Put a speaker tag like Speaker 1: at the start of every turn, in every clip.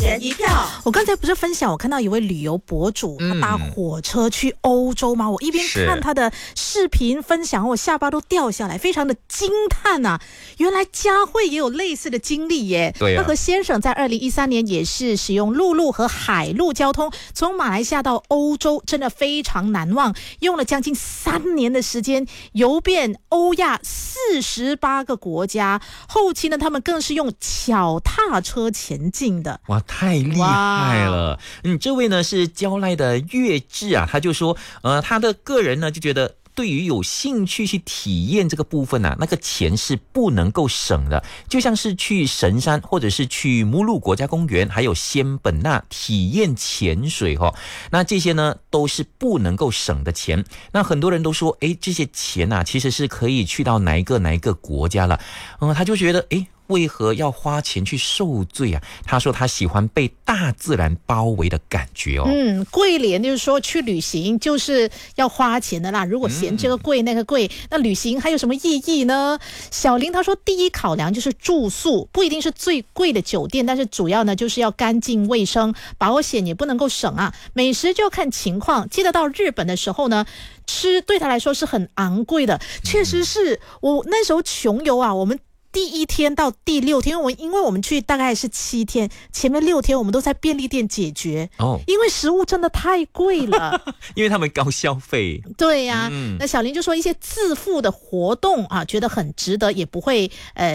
Speaker 1: 钱一票。我刚才不是分享我看到一位旅游博主，他搭火车去欧洲吗？我一边看他的视频分享，我下巴都掉下来，非常的惊叹啊！原来佳慧也有类似的经历耶。
Speaker 2: 对啊，
Speaker 1: 他和先生在2013年也是使用陆路和海路交通从马来西亚到欧洲，真的非常难忘，用了将近3年的时间，游遍欧亚48个国家。后期呢，他们更是用脚踏车前进的。
Speaker 2: 哇，太厉害了！这位呢是交赖的月志啊，他就说，他的个人呢就觉得，对于有兴趣去体验这个部分啊，那个钱是不能够省的，就像是去神山或者是去目录国家公园，还有仙本那体验潜水那这些呢都是不能够省的钱。那很多人都说，这些钱啊其实是可以去到哪一个国家了。他就觉得，为何要花钱去受罪啊？他说他喜欢被大自然包围的感觉
Speaker 1: 贵廉就是说去旅行就是要花钱的啦。如果嫌这个贵那个贵，那旅行还有什么意义呢？小林他说，第一考量就是住宿，不一定是最贵的酒店，但是主要呢就是要干净卫生，保险也不能够省啊。美食就要看情况，记得到日本的时候呢，吃对他来说是很昂贵的，确实是。我那时候穷游啊，我们第1天到第6天，因为我们去大概是7天，前面6天我们都在便利店解决因为食物真的太贵了
Speaker 2: 因为他们高消费。
Speaker 1: 对呀，那小林就说一些自付的活动啊，觉得很值得，也不会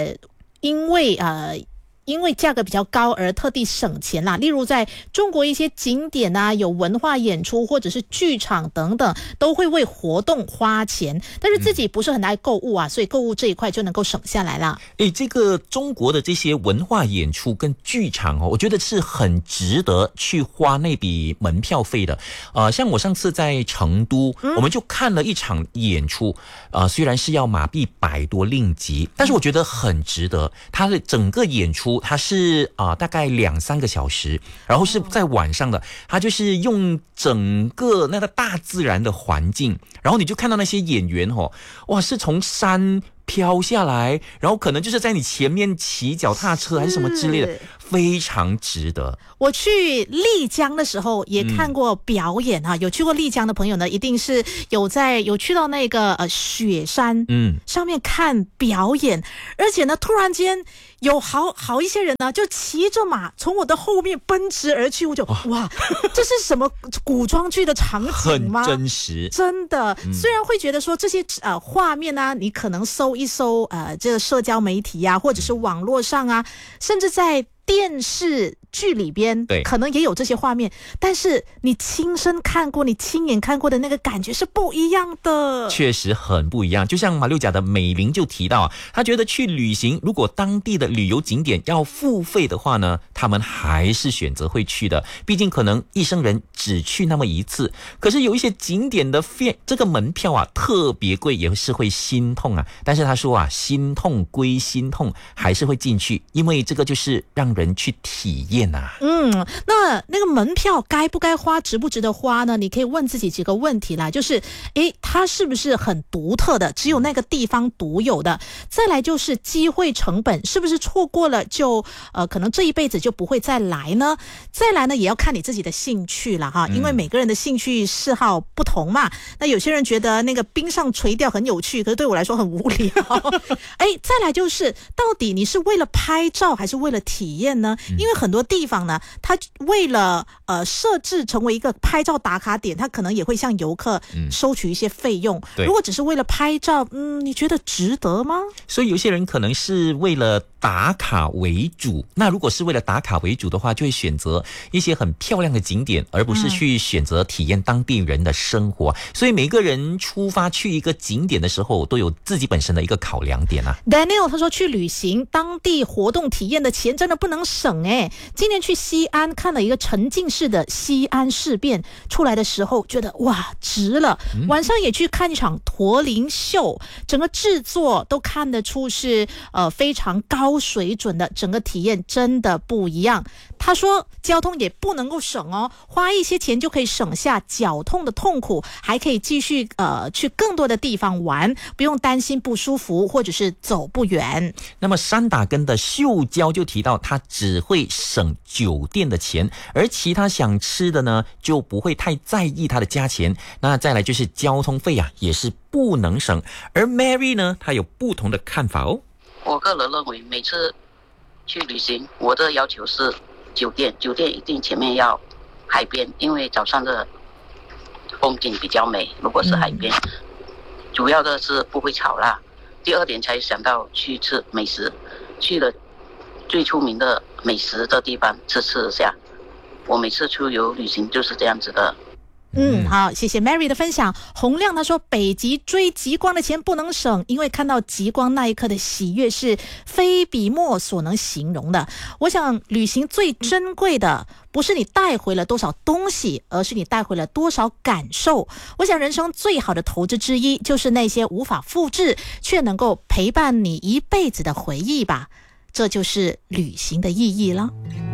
Speaker 1: 因为价格比较高而特地省钱啦。例如在中国一些景点啊，有文化演出或者是剧场等等，都会为活动花钱，但是自己不是很爱购物啊，所以购物这一块就能够省下来啦。
Speaker 2: 这个中国的这些文化演出跟剧场我觉得是很值得去花那笔门票费的。像我上次在成都，我们就看了一场演出，虽然是要马币100多令吉，但是我觉得很值得。它的整个演出它是大概2-3个小时，然后是在晚上的，它就是用整个那个大自然的环境，然后你就看到那些演员哇，是从山飘下来，然后可能就是在你前面骑脚踏车还是什么之类的，非常值得。
Speaker 1: 我去丽江的时候也看过表演有去过丽江的朋友呢，一定是有去到那个雪山上面看表演，而且呢突然间有好一些人呢就骑着马从我的后面奔驰而去，我就哇，这是什么古装剧的场景吗？
Speaker 2: 很真实，
Speaker 1: 真的。虽然会觉得说这些画面啊，你可能搜一搜这个社交媒体啊，或者是网络上啊，甚至在电视剧里边可能也有这些画面，但是你亲身看过，你亲眼看过的那个感觉是不一样的，
Speaker 2: 确实很不一样。就像马六甲的美玲就提到他觉得去旅行，如果当地的旅游景点要付费的话呢，他们还是选择会去的，毕竟可能一生人只去那么一次。可是有一些景点的这个门票特别贵，也是会心痛但是他说心痛归心痛，还是会进去，因为这个就是让人去体验
Speaker 1: 那个门票该不该花，值不值得花呢？你可以问自己几个问题啦，就是它是不是很独特的，只有那个地方独有的？再来就是机会成本，是不是错过了就可能这一辈子就不会再来呢？再来呢，也要看你自己的兴趣啦因为每个人的兴趣嗜好不同嘛。那有些人觉得那个冰上垂钓很有趣，可是对我来说很无聊再来就是到底你是为了拍照还是为了体验呢？因为很多地方呢，它为了设置成为一个拍照打卡点，它可能也会向游客收取一些费用。如果只是为了拍照，你觉得值得吗？
Speaker 2: 所以有些人可能是为了打卡为主，那如果是为了打卡为主的话，就会选择一些很漂亮的景点，而不是去选择体验当地人的生活。所以每个人出发去一个景点的时候，都有自己本身的一个考量点
Speaker 1: Daniel 他说，去旅行当地活动体验的钱真的不能省今年去西安看了一个沉浸式的西安事变，出来的时候觉得哇值了。晚上也去看一场驼铃秀，整个制作都看得出是非常高高水准的，整个体验真的不一样。他说交通也不能够省哦，花一些钱就可以省下脚痛的痛苦，还可以继续去更多的地方玩，不用担心不舒服或者是走不远。
Speaker 2: 那么山打根的秀娇就提到，他只会省酒店的钱，而其他想吃的呢就不会太在意他的价钱。那再来就是交通费啊，也是不能省。而 Mary 呢，她有不同的看法哦。
Speaker 3: 我个人认为，每次去旅行，我的要求是酒店一定前面要海边，因为早上的风景比较美。如果是海边，主要的是不会吵啦。第二点才想到去吃美食，去了最出名的美食的地方吃一下。我每次出游旅行就是这样子的。
Speaker 1: 好，谢谢 Mary 的分享。洪亮他说，北极追极光的钱不能省，因为看到极光那一刻的喜悦是非笔墨所能形容的。我想旅行最珍贵的不是你带回了多少东西，而是你带回了多少感受。我想人生最好的投资之一，就是那些无法复制却能够陪伴你一辈子的回忆吧。这就是旅行的意义了。